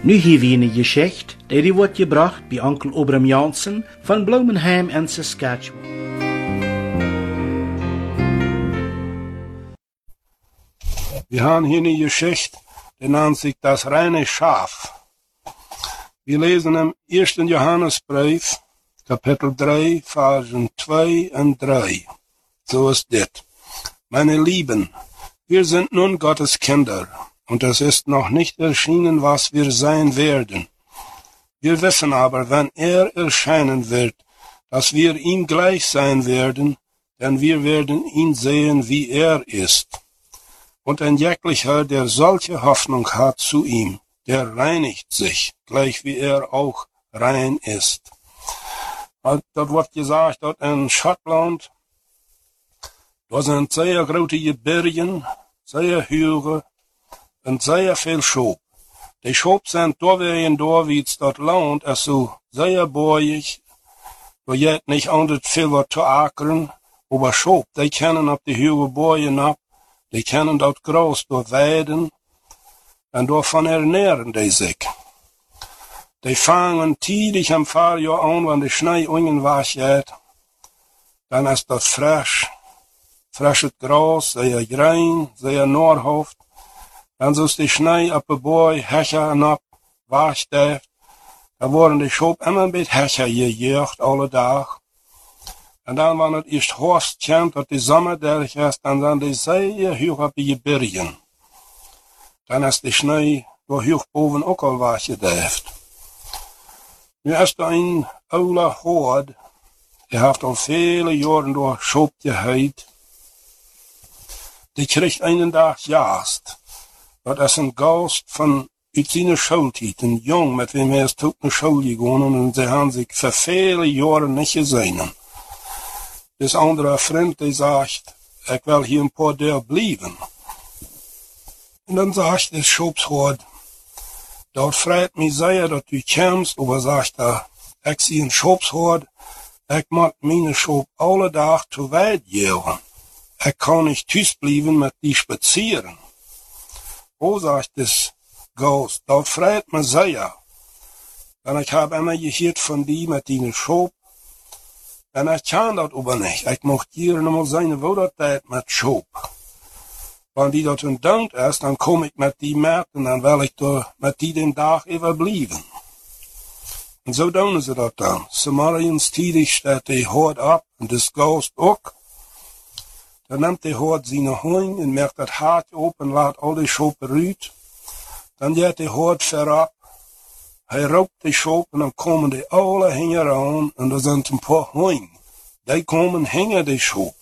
Nu hier wie eine Geschichte, die wordt gebracht bij Onkel Obram Jansen van Bloemenheim in Saskatchewan. Wir haben hier eine Geschichte, die nennt sich das reine Schaf. Wir lesen im 1. Johannesbrief, Kapitel 3, Versen 2 und 3. So ist das. Meine Lieben, wir sind nun Gottes Kinder, und es ist noch nicht erschienen, was wir sein werden. Wir wissen aber, wenn er erscheinen wird, dass wir ihm gleich sein werden, denn wir werden ihn sehen, wie er ist. Und ein jeglicher, der solche Hoffnung hat zu ihm, der reinigt sich, gleich wie er auch rein ist. Und dort wird gesagt, dort in Schottland, da sind sehr große Gebirgen, sehr Hügel und sehr viel Schop. Die Schop sind da wie es dort lohnt, es so sehr bäuig, da jet nicht anders viel was zu ackern, aber Schop, die kennen auf die Hügel Bäumen ab, die kennen dort groß durch Weiden, und davon ernähren die sich. Die fangen tidig am Fahrjahr an, wenn die Schnee ungewasch geht, dann ist das frisches Gras, sehr grün, sehr nahrhaft. Dann ist die Schnee ab der Bäume, Hecher ab, wascht, da wurden die Schop immer ein bisschen Hecher gejagt, alle Tag. Und dann, wenn es erst Horst kommt, dass die Sommer durch ist, dann sind die sehr hoch auf die Gebirgen. Dann ist die Schnee da hoch oben auch al wasche dürft. Nu ist da ein ouder Hord, der hat al viele Jahre durch Schop geheit. Die kriegt einen Tag Jast. Das ist ein Gast von uit seiner Schulzeit, ein Jung, mit wem er ist tot in die Schule gegangen, und sie haben sich für viele Jahre nicht gesehen. Das andere Freund, der sagt, ich will hier ein paar Tage bleiben. Und dann sagt der Schopshort, dort freut mich sehr, dass du kommst, aber sagt er, ich sehe ein Schopshort, ich mag meine Schop alle Tag zu weit gehen. Ich kann nicht thuis bleiben mit die spazieren. Oh, sagt das Ghost, dort freut mich sehr. Denn ich habe immer gehört von die mit deinen Schop. Und ich kann das aber nicht. Ich möchte hier nochmal seine Wohnerteit mit Schop. Wenn die dort in Dank ist, dann komme ich mit die mit und dann will ich da mit die den Tag überbleiben. Und so tun sie das dann. Samariens tidig steht die Hort ab und das Ghost auch. Dann nimmt die Hort seine Hoing und merkt das Hart auf und lässt all die Schopen rüt. Dann geht die Hort verab. Er raubt die Schop und dann kommen die alle hängen ran und da sind ein paar Hoing. Die kommen hängen die Schop.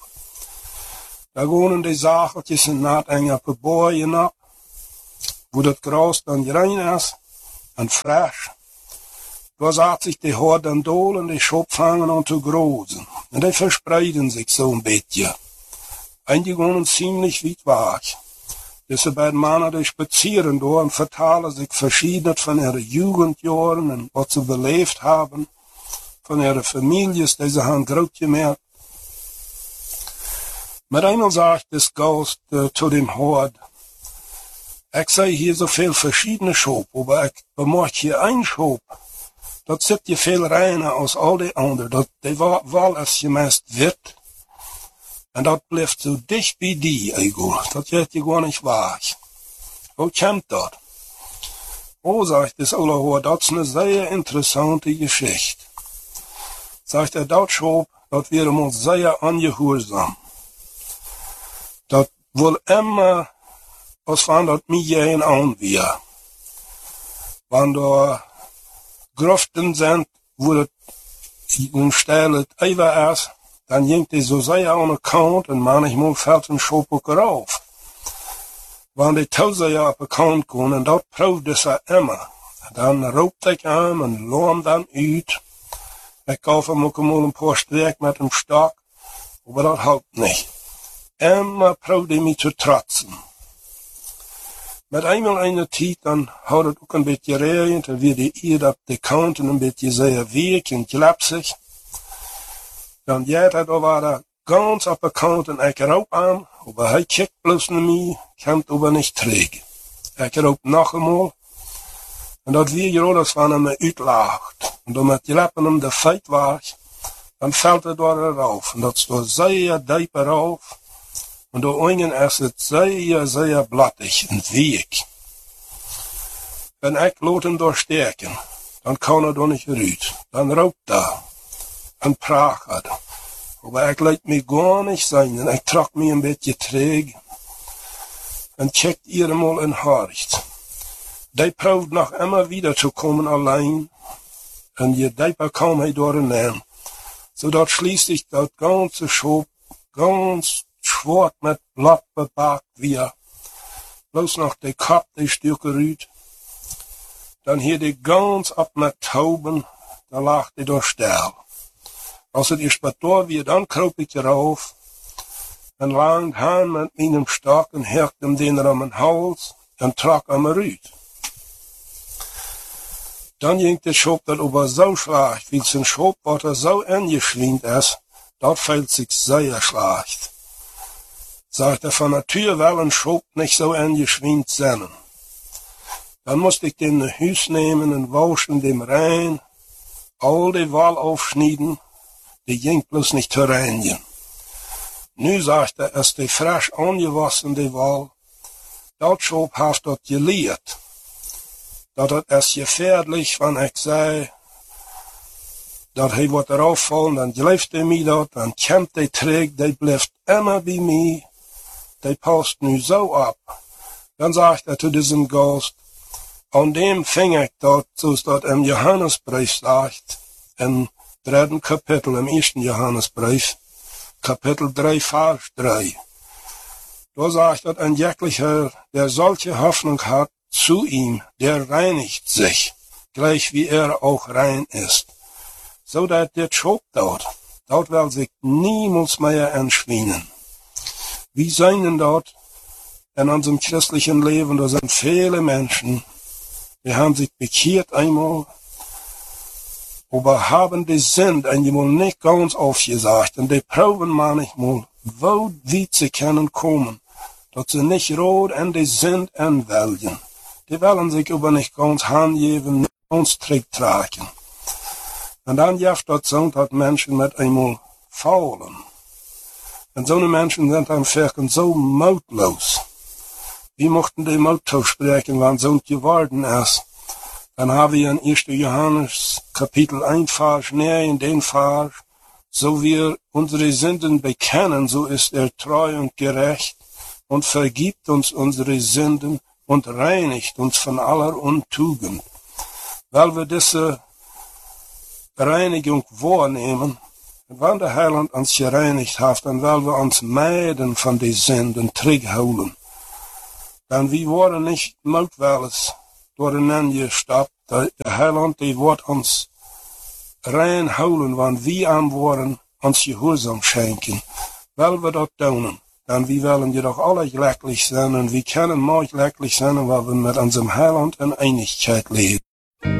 Da gehen die Sacheltjes in naht eng auf die Bäume ab, wo das Gras dann rein ist und frisch. Da sagt sich die Hort dann dohl und die Schop fangen an zu großen. Und die verspreiden sich so ein bisschen. Einige gehen ziemlich weit weg. Diese beiden Männer, die spazieren da und vertalen sich verschieden von ihren Jugendjahren und was sie belebt haben, von ihren Familien, die sie haben groß gemerkt. Mit einmal sagt das Ghost zu dem Hort, ich sehe hier so viel verschiedene Schop, aber ich bemerke hier ein Schop, das sieht hier viel reiner als all die anderen, die Wahl ist gemeist wird. Und das bleibt so dicht wie die, Ego. Das geht ja gar nicht wahr. Wo kommt das? Oh, sagt das Ola, das ist eine sehr interessante Geschichte. Sagt er, das Schop, das wäre uns sehr angehorsam. Das wohl immer, als wenn das mir gehen an wir. Wenn da Gruften sind, wo das in Stelle Eiver ist, dann jinkt die so sehr an den Kant und manchmal fällt ein Schop auch rauf. Wenn die Tauser ja auf den Kant gehen, und dort probt es ja immer, dann raubt ich an und lohnt dann ut. Ich kaufe mir auch mal ein paar Streck mit dem Stock, aber das hält nicht. Immer probt ich mich zu trotzen. Mit einmal einer Zeit, dann hat es auch ein bisschen regnet, dann wird die Erde auf die Kanten ein bisschen sehr weich und glapsig. Dann geht er da war ganz auf der Kant und ich raub an, aber er kickt bloß nicht mehr, kommt aber nicht träge. Ich raub noch einmal, En dat wie je alles van hem uitlaagt. En omdat je leppen hem de feit was, dan fällt door eraf. En dat is door zeer diep eraf. En door ingen is het zeer blattig en week. En ik laat hem doorsteken, dan kan er niet eruit. Dan rookt en praat. Maar ik laat me gar niet zijn en ik trok me een beetje terug. En checkt eenmaal in hart. Die proeft nog immer wieder te komen alleen. En je dieper kwam hij door een naam. Zodat schließlich dat ganze Schop ganz schwarz met Blatt bepakt weer. Bloß noch de Kopf, die Stücke rüht. Dan hier die ganz ab met Tauben, da lag die door Stahl. Als het is wat door weer, dan kroop ik erauf. En lang haan met mijn stok en herkt hem den om mijn hals en trok hem eruit. Dan ging de Schop dat over zo schlecht, wie zijn Schop wat zo angeschwint is, dat fällt sich sehr schlecht. Sagt van Natur wel een Schop nicht so angeschwint sein. Dan moest ik den naar huis nemen en waschen dem rein, al die Wal aufschneiden, die ging bloß nicht zu reinigen. Nu sagt ist die frisch angewaschen, die Wal, dat Schop haft dat geleerd. Dat het is gefährlich, wanneer ik zei, dat hij wordt eraf vallen, dan blijft hij mij dat, dan komt hij terug, die blijft immer bij mij, die past nu zo op. Dan zegt hij tot diesem Gast, aan dem ving ik dat, zoals dat in Johannesbrief zegt, in 3. Kapitel, im 1. Johannesbrief, Kapitel 3, Vers 3. Da sagt dat ein jeglicher, der solche Hoffnung hat, zu ihm, der reinigt sich, gleich wie auch rein ist. So dat der Schop dort will sich niemals mehr entschwinden. Wie seien dort in unserem christlichen Leben, da sind viele Menschen, die haben sich bekehrt einmal, aber haben die Sinn einmal nicht ganz aufgesagt, und die proben manchmal, wo weit sie können kommen, dass sie nicht rot in die Sinn anwählen. Die wollen sich aber nicht ganz hingeben, nicht ganz tragen. Und dann jaft das so, dass Menschen mit einmal faulen. Und so eine Menschen sind dann vielleicht so mautlos. Wie mochten die Maut sprechen, wenn so geworden ist? Dann haben wir in 1. Johannes Kapitel 1 Vers 9, den Vers, so wir unsere Sünden bekennen, so ist treu und gerecht und vergibt uns unsere Sünden und reinigt uns von aller Untugend. Weil wir diese Reinigung wahrnehmen, und wenn der Heiland uns gereinigt hat, dann wollen wir uns meiden von den Sünden zurückholen. Dann wir worden nicht mutwillig durcheinander gestoppt. Der Heiland, die wird uns reinholen, wenn wir am worden uns Gehorsam schenken. Weil wir das tun, dann wir wollen jedoch alle glücklich sein, und wir können mal glücklich sein, weil wir mit unserem Heiland in Einigkeit leben.